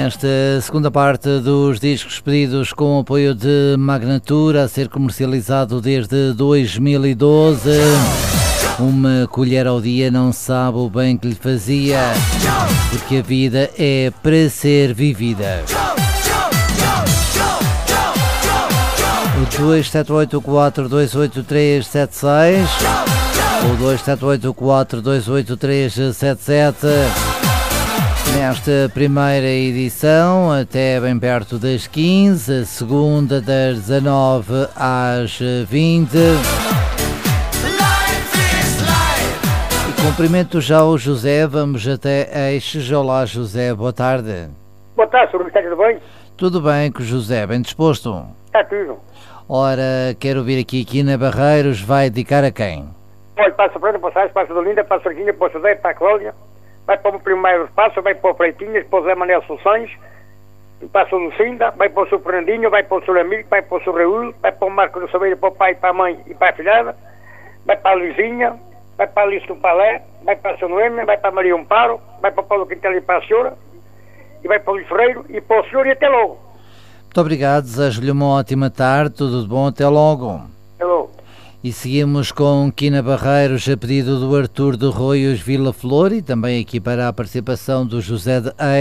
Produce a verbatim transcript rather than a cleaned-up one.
Nesta segunda parte dos discos pedidos com apoio de Magnatura, a ser comercializado desde dois mil e doze, uma colher ao dia não sabe o bem que lhe fazia, porque a vida é para ser vivida. O dois sete oito quatro dois oito três sete seis, o dois sete oito quatro dois oito três sete sete. Nesta primeira edição, até bem perto das quinze, a segunda das dezanove às vinte. E cumprimento já o José, vamos até Eixes. Olá José, boa tarde. Boa tarde, senhor, está tudo bem? Tudo bem com o José, bem disposto? Está tudo. Ora, quero ouvir aqui, aqui na Barreiros, vai dedicar a quem? Olha, passa para a passagem, passa a Dolinda, passa a Serginha, passa a Zé, para a Cláudia, vai para o primeiro espaço, vai para o Freitinhas, para o Zé Manuel Soluções, passa o Lucinda, vai para o seu Fernandinho, vai para o seu Amigo, vai para o seu Raul, vai para o Marco do Sabeiro, para o pai, para a mãe e para a filhada, vai para a Luizinha, vai para a Alice do Palé, vai para a São Noêmia, vai para a Maria Amparo, vai para o Paulo Quintel e para a senhora, e vai para o Luís Ferreiro e para o senhor, e até logo. Muito obrigado, desejo-lhe uma ótima tarde, tudo de bom, até logo. Até logo. E seguimos com Quina Barreiros, a pedido do Artur de Roios Vila Flor, e também aqui para a participação do José de Ei.